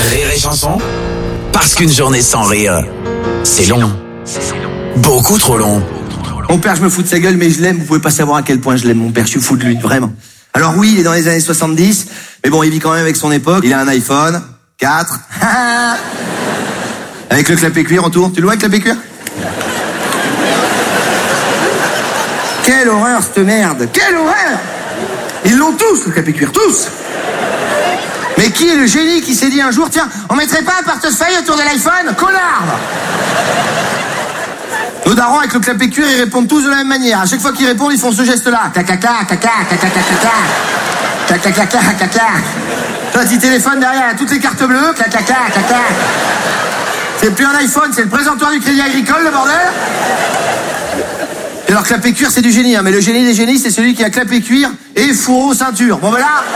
Rire et chanson, parce qu'une journée sans rire, c'est long. Beaucoup trop long. Mon père, je me fous de sa gueule, mais je l'aime. Vous pouvez pas savoir à quel point je l'aime, mon père. Je suis fou de lui, vraiment. Alors oui, il est dans les années 70, mais bon, il vit quand même avec son époque. Il a un iPhone 4. Avec le clapet cuir autour. Tu le vois, le clapet cuir? Quelle horreur, cette merde. Quelle horreur. Ils l'ont tous, le clapet cuir, tous. Mais qui est le génie qui s'est dit un jour, tiens, on mettrait pas un portefeuille autour de l'iPhone? Connard. Nos darons avec le clapet cuir, ils répondent tous de la même manière. À chaque fois qu'ils répondent, ils font ce geste-là. Caca, caca, caca, caca, caca, caca, caca, caca. Toi, tu téléphones derrière, toutes les cartes bleues, caca, caca, caca. C'est plus un iPhone, c'est le présentoir du Crédit Agricole, le bordel. Et alors, clapet cuir, c'est du génie, hein, mais le génie des génies, c'est celui qui a clapet cuir et fourreau ceinture. Bon, ben là...